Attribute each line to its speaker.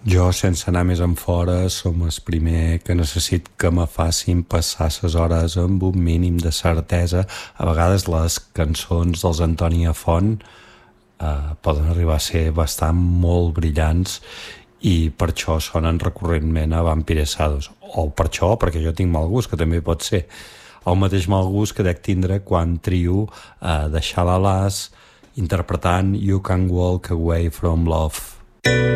Speaker 1: Jo, sense anar més enfora, som el primer que necessit que me facin passar ses hores amb un mínim de certesa. A vegades les cançons dels Antònia Font poden arribar a ser bastant molt brillants i per això sonen recurrentment a Vampiresados. O per això, perquè jo tinc mal gust, que també pot ser. El mateix mal gust que dec tindre quan trio deixar l'Alàs interpretant You Can Walk Away From Love.